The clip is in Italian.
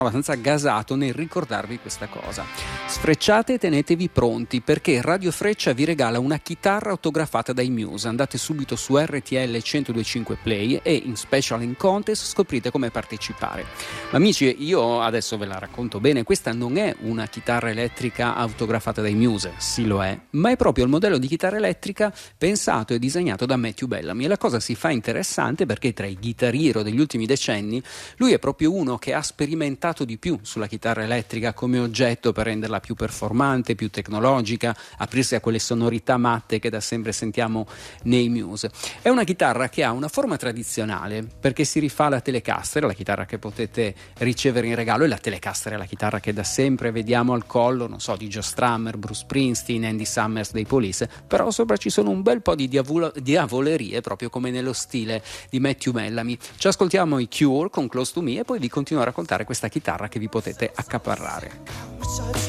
abbastanza gasato nel ricordarvi questa cosa. Sfrecciate e tenetevi pronti, perché Radio Freccia vi regala una chitarra autografata dai Muse. Andate subito su RTL 1025 Play e in Special in Contest scoprite come partecipare. Ma amici, io adesso ve la racconto bene, questa non è una chitarra elettrica autografata dai Muse, sì lo è, ma è proprio il modello di chitarra elettrica pensato e disegnato da Matthew Bellamy, e la cosa si fa interessante perché tra i guitar hero degli ultimi decenni lui è proprio uno che ha sperimentato di più sulla chitarra elettrica come oggetto per renderla più performante, più tecnologica, aprirsi a quelle sonorità matte che da sempre sentiamo nei Muse. È una chitarra che ha una forma tradizionale perché si rifà alla Telecaster, la chitarra che potete ricevere in regalo, e la Telecaster è la chitarra che da sempre vediamo al collo, non so, di Joe Strummer, Bruce Springsteen, Andy Summers dei Police, però sopra ci sono un bel po' di diavolerie, proprio come nello stile di Matthew Bellamy. Ci ascoltiamo i Cure con Close to Me e poi vi continuo a raccontare questa chitarra che vi potete accaparrare.